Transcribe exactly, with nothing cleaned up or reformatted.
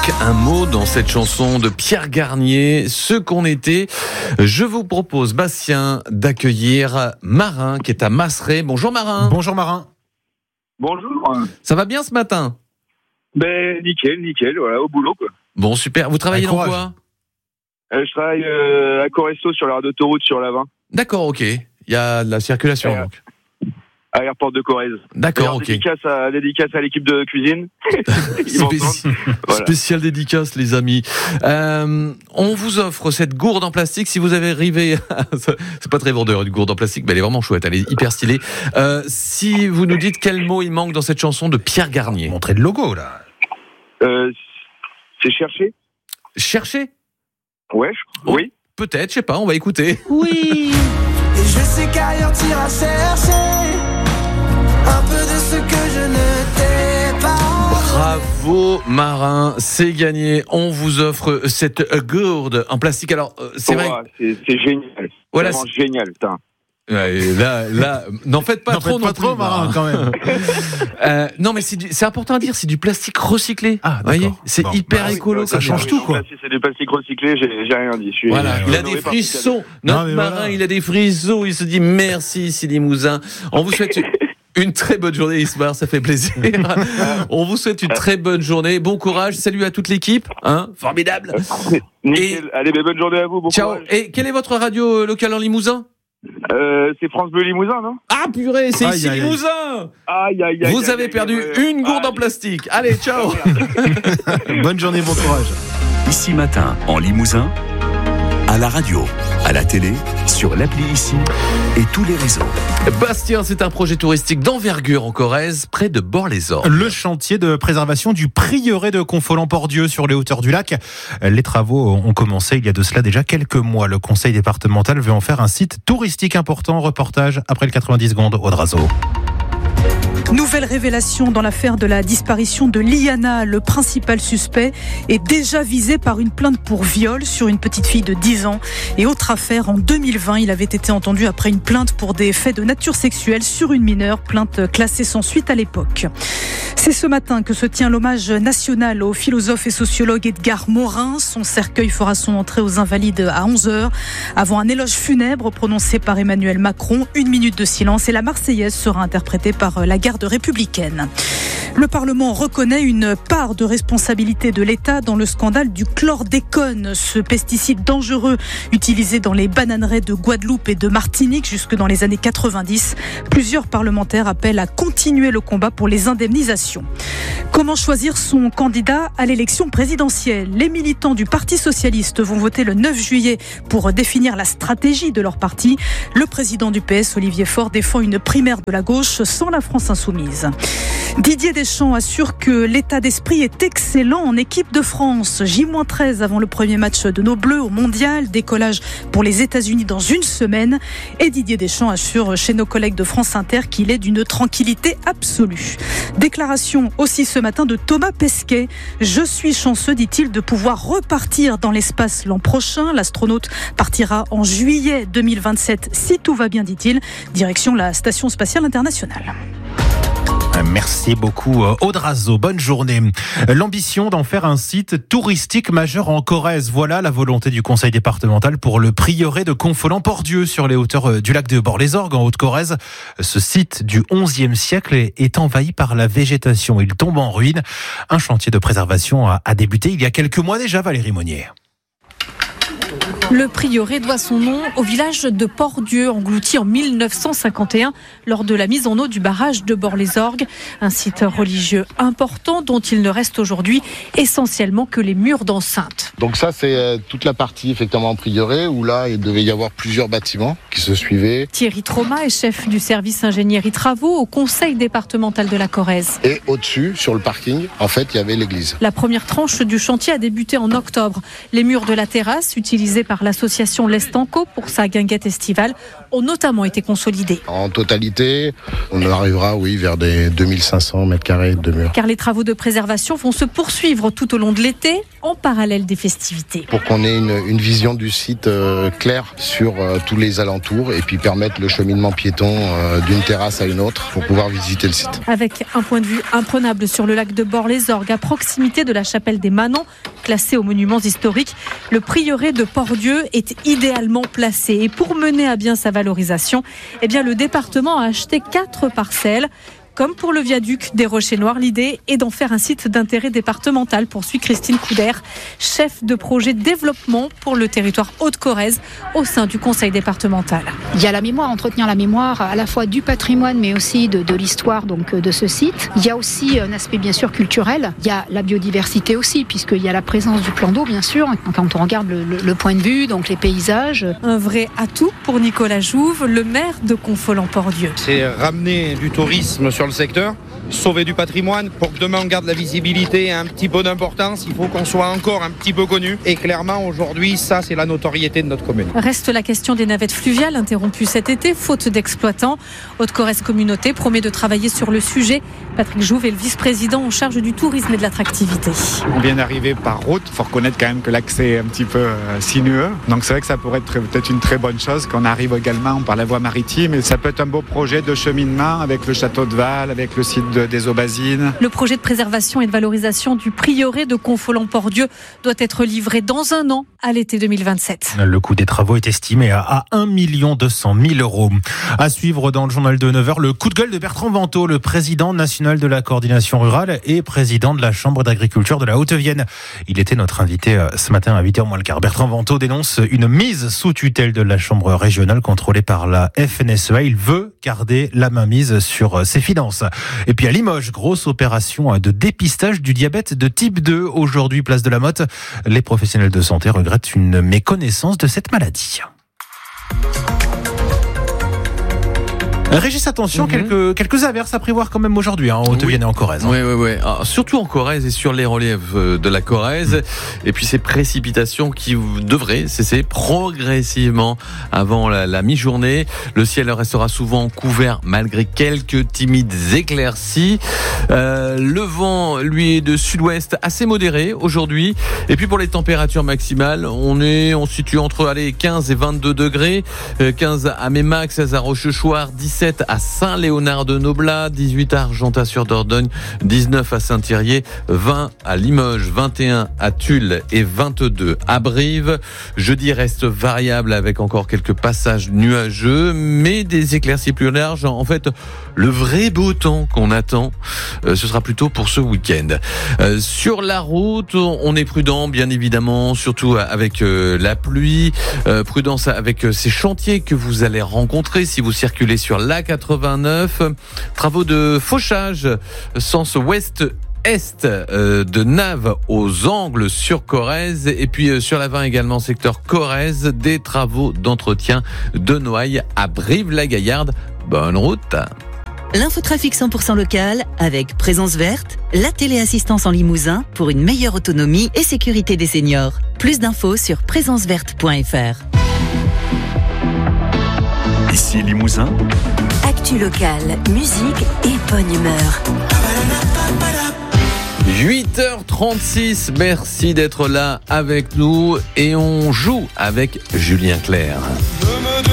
un mot dans cette chanson de Pierre Garnier, ce qu'on était. Je vous propose, Bastien, d'accueillir Marin qui est à Masseret. Bonjour Marin. Bonjour Marin. Bonjour. Ça va bien ce matin? Ben nickel, nickel, voilà, au boulot quoi. Bon super, vous travaillez Allez, dans courage. quoi? Euh, je travaille euh, à Coresto sur l'aire d'autoroute sur l'Avin, D'accord, ok. Il y a de la circulation Euh, donc. à l'aéroport de Corrèze. D'accord, D'ailleurs, ok. Dédicace à, dédicace à l'équipe de cuisine. Ils m'entendent. Spéci- Voilà. Spécial dédicace les amis. Euh, on vous offre cette gourde en plastique si vous avez arrivé. C'est pas très vendeur une gourde en plastique, mais elle est vraiment chouette, elle est hyper stylée. Euh, si vous nous dites quel mot il manque dans cette chanson de Pierre Garnier. Montrez le logo là. Euh, c'est cherché. Cherchez. Ouais, je- Oh. oui. Peut-être, je sais pas, on va écouter. Oui. Et je sais qu'ailleurs t'iras chercher un peu de ce que je ne t'ai pas. Bravo Marin, c'est gagné. On vous offre cette gourde en plastique. Alors euh, c'est vrai. Oh, c'est, c'est génial. Voilà, Vraiment génial, putain. Ouais, là, là, n'en faites pas N'en trop, faites pas non trop plus, Marin quand même. Euh, non, mais c'est, du, c'est important à dire, c'est du plastique recyclé. Ah, vous voyez, d'accord. c'est Bon, hyper bah, écolo. ça comme change ça. tout, quoi. Si c'est du plastique recyclé, j'ai, j'ai rien dit. Je suis, Voilà, je suis il a honoré des par frissons. Non, Notre mais marin, voilà. il a des frissons. Il se dit merci, ici Limousin. On vous souhaite une, une très bonne journée, Ismar. Ça fait plaisir. On vous souhaite une très bonne journée. Bon courage. Salut à toute l'équipe. Hein, formidable. Nickel. Allez, ben, bonne journée à vous. Bon Ciao. courage. Et quelle est votre radio locale en Limousin? Euh, c'est France Bleu Limousin, non? Ah purée, c'est Aïe, ici aïe, aïe. Limousin. Aïe, aïe, aïe. Vous aïe, avez aïe, perdu aïe, une gourde aïe. en plastique. Allez, ciao. Bonne journée, bon courage. Ici Matin, en Limousin, à la radio, à la télé, sur l'appli Ici et tous les réseaux. Bastien, c'est un projet touristique d'envergure en Corrèze, près de Bord-les-Orgues. Le chantier de préservation du prieuré de Confolens-Pordieu sur les hauteurs du lac. Les travaux ont commencé il y a de cela déjà quelques mois. Le conseil départemental veut en faire un site touristique important. Reportage après le quatre-vingt-dix secondes au Drazo. Nouvelle révélation dans l'affaire de la disparition de Liana. Le principal suspect est déjà visé par une plainte pour viol sur une petite fille de dix ans. Et autre affaire, en deux mille vingt, il avait été entendu après une plainte pour des faits de nature sexuelle sur une mineure, plainte classée sans suite à l'époque. C'est ce matin que se tient l'hommage national au philosophe et sociologue Edgar Morin. Son cercueil fera son entrée aux Invalides à onze heures. Avant un éloge funèbre prononcé par Emmanuel Macron, une minute de silence et la Marseillaise sera interprétée par la garde républicaine. Le Parlement reconnaît une part de responsabilité de l'État dans le scandale du chlordécone, ce pesticide dangereux utilisé dans les bananeraies de Guadeloupe et de Martinique jusque dans les années quatre-vingt-dix. Plusieurs parlementaires appellent à continuer le combat pour les indemnisations. Comment choisir son candidat à l'élection présidentielle? Les militants du Parti socialiste vont voter le neuf juillet pour définir la stratégie de leur parti. Le président du P S, Olivier Faure, défend une primaire de la gauche sans la France insoumise. Didier Deschamps assure que l'état d'esprit est excellent en équipe de France. J treize avant le premier match de nos Bleus au Mondial, décollage pour les États-Unis dans une semaine. Et Didier Deschamps assure chez nos collègues de France Inter qu'il est d'une tranquillité absolue. Déclaration aussi ce matin de Thomas Pesquet. Je suis chanceux, dit-il, de pouvoir repartir dans l'espace l'an prochain. L'astronaute partira en juillet deux mille vingt-sept, si tout va bien, dit-il. Direction la Station spatiale internationale. Merci beaucoup Audrazo, bonne journée. L'ambition d'en faire un site touristique majeur en Corrèze, voilà la volonté du conseil départemental pour le prieuré de Confolens-Pordieu sur les hauteurs du lac de Bord-les-Orgues en Haute-Corrèze. Ce site du onzième siècle est envahi par la végétation, il tombe en ruine. Un chantier de préservation a débuté il y a quelques mois déjà, Valérie Monnier. Le prieuré doit son nom au village de Pordieu, englouti en mille neuf cent cinquante et un lors de la mise en eau du barrage de Bord-les-Orgues. Un site religieux important dont il ne reste aujourd'hui essentiellement que les murs d'enceinte. Donc ça, c'est toute la partie effectivement prieuré où là, il devait y avoir plusieurs bâtiments qui se suivaient. Thierry Troma est chef du service ingénierie travaux au conseil départemental de la Corrèze. Et au-dessus, sur le parking, en fait, il y avait l'église. La première tranche du chantier a débuté en octobre. Les murs de la terrasse, utilisés par par l'association L'Estanco pour sa guinguette estivale ont notamment été consolidés. En totalité, on arrivera oui, vers des deux mille cinq cents mètres carrés de murs. Car les travaux de préservation vont se poursuivre tout au long de l'été, en parallèle des festivités. Pour qu'on ait une, une vision du site euh, claire sur euh, tous les alentours et puis permettre le cheminement piéton euh, d'une terrasse à une autre pour pouvoir visiter le site. Avec un point de vue imprenable sur le lac de Bord-les-Orgues, à proximité de la chapelle des Manants, classée aux monuments historiques, le prieuré de Port-Dieu est idéalement placé. Et pour mener à bien sa valorisation, eh bien, le département a acheté quatre parcelles. Comme pour le viaduc des Rochers Noirs, l'idée est d'en faire un site d'intérêt départemental, poursuit Christine Couder, chef de projet développement pour le territoire Haute-Corrèze au sein du conseil départemental. Il y a la mémoire, entretenir la mémoire à la fois du patrimoine mais aussi de, de l'histoire donc, de ce site. Il y a aussi un aspect bien sûr culturel, il y a la biodiversité aussi puisqu'il y a la présence du plan d'eau bien sûr, quand on regarde le, le, le point de vue, donc les paysages. Un vrai atout pour Nicolas Jouve, le maire de Confolens-Port-Dieu. C'est ramener du tourisme sur le secteur, sauver du patrimoine. Pour que demain on garde la visibilité et un petit peu d'importance, il faut qu'on soit encore un petit peu connu. Et clairement aujourd'hui, ça c'est la notoriété de notre commune. Reste la question des navettes fluviales interrompues cet été, faute d'exploitants. Haute-Corrèze Communauté promet de travailler sur le sujet. Patrick Jouve est le vice-président en charge du tourisme et de l'attractivité. On vient d'arriver par route, il faut reconnaître quand même que l'accès est un petit peu euh, sinueux. Donc c'est vrai que ça pourrait être peut-être une très bonne chose qu'on arrive également par la voie maritime. Et ça peut être un beau projet de cheminement avec le château de Val, avec le site de, des Aubazines. Le projet de préservation et de valorisation du prieuré de Confolens-Port-Dieu doit être livré dans un an, à l'été deux mille vingt-sept. Le coût des travaux est estimé à un million deux cent mille euros. À suivre dans le journal de neuf heures, le coup de gueule de Bertrand Vantaux, le président national de la coordination rurale et président de la Chambre d'agriculture de la Haute-Vienne. Il était notre invité ce matin à huit heures moins le quart. Bertrand Vantaux dénonce une mise sous tutelle de la Chambre régionale contrôlée par la F N S E A. Il veut garder la mainmise sur ses finances. Et puis à Limoges, grosse opération de dépistage du diabète de type deux. Aujourd'hui, place de la Motte, les professionnels de santé regrettent une méconnaissance de cette maladie. Régis, attention, mm-hmm. quelques, quelques averses à prévoir quand même aujourd'hui, hein, en Haute-Vienne oui. et en Corrèze. Oui, oui, oui. Alors, surtout en Corrèze et sur les reliefs de la Corrèze. Mm. Et puis ces précipitations qui devraient cesser progressivement avant la, la mi-journée. Le ciel restera souvent couvert malgré quelques timides éclaircies. Euh, le vent, lui, est de sud-ouest assez modéré aujourd'hui. Et puis pour les températures maximales, on est, on se situe entre allez, quinze et vingt-deux degrés. Euh, quinze à Mémac, seize à Rochechouart, dix-sept à Saint-Léonard-de-Noblat, dix-huit à Argentat-sur-Dordogne, dix-neuf à Saint-Thirier, vingt à Limoges, vingt et un à Tulle et vingt-deux à Brive. Jeudi reste variable avec encore quelques passages nuageux, mais des éclaircies plus larges. En fait, le vrai beau temps qu'on attend, euh, ce sera plutôt pour ce week-end. Euh, sur la route, on est prudent, bien évidemment, surtout avec euh, la pluie. Euh, prudence avec euh, ces chantiers que vous allez rencontrer si vous circulez sur l'A quatre-vingt-neuf. Travaux de fauchage, sens ouest-est euh, de Naves aux Angles sur Corrèze. Et puis euh, sur la vingt également, secteur Corrèze, des travaux d'entretien de Noailles à Brive-la-Gaillarde. Bonne route. L'infotrafic cent pour cent local avec Présence Verte, la téléassistance en Limousin pour une meilleure autonomie et sécurité des seniors. Plus d'infos sur présence verte point f r. Ici Limousin. Actu locale, musique et bonne humeur. huit heures trente-six, merci d'être là avec nous et on joue avec Julien Clerc.